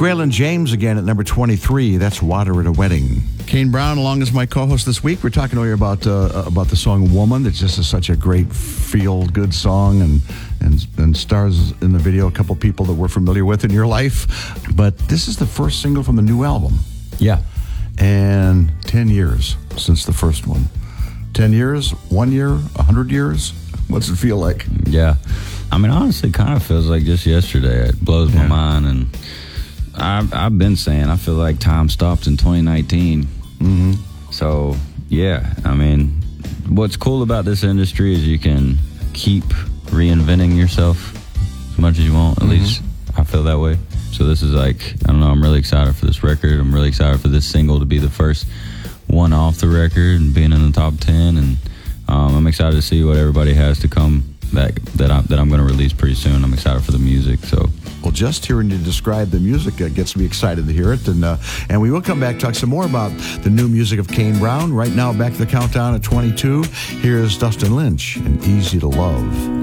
Graylin James again at number 23. That's Water at a Wedding. Kane Brown, along as my co-host this week. We're talking earlier about the song "Woman." That just is such a great feel-good song, and stars in the video a couple people that we're familiar with in your life. But this is the first single from the new album. Yeah. And 10 years since the first one. 10 years, 1 year, 100 years. What's it feel like? Yeah. I mean, honestly, it kind of feels like just yesterday. It blows my mind. And I've been saying, I feel like time stopped in 2019. Mm-hmm. So, yeah. I mean, what's cool about this industry is you can keep reinventing yourself as much as you want. At least I feel that way. So this is like, I don't know, I'm really excited for this record. I'm really excited for this single to be the first one off the record and being in the top 10. And I'm excited to see what everybody has to come that I'm going to release pretty soon. I'm excited for the music. So, well, just hearing you describe the music gets me excited to hear it. And we will come back, talk some more about the new music of Kane Brown. Right now, back to the countdown at 22. Here's Dustin Lynch and Easy to Love.